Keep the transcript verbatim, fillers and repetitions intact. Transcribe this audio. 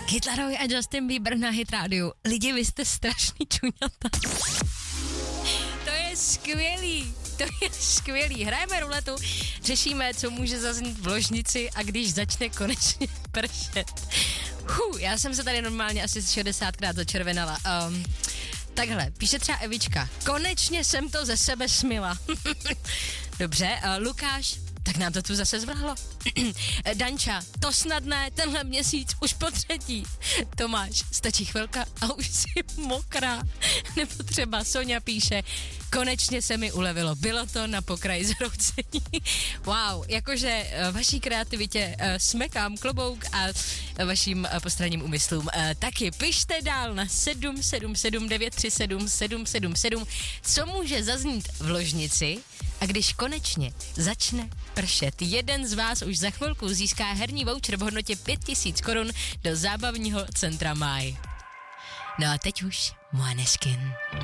Kid Laroi a Justin Bieber na Hit rádiu. Lidi, vy jste strašný čuňata. To je skvělý. To je skvělý. Hrajeme ruletu, řešíme, co může zaznít v ložnici a když začne konečně pršet. Huh, já jsem se tady normálně asi šedesátkrát začervenala. Um, takhle, píše třeba Evička. Konečně jsem to ze sebe smila. Dobře, uh, Lukáš, tak nám to tu zase zvrhlo. Danča, to snad ne, tenhle měsíc už po třetí. Tomáš, stačí chvilka a už jsi mokrá. Nebo třeba Sonja píše, konečně se mi ulevilo, bylo to na pokraji zhroucení. Wow, jakože vaší kreativitě smekám klobouk a vaším postranním úmyslům taky. Pište dál na sedm sedm sedm devět tři sedm sedm sedm sedm, co může zaznít v ložnici a když konečně začne pršet. Jeden z vás už za chvilku získá herní voucher v hodnotě pět tisíc korun do zábavního centra Máj. No a teď už Måneskin.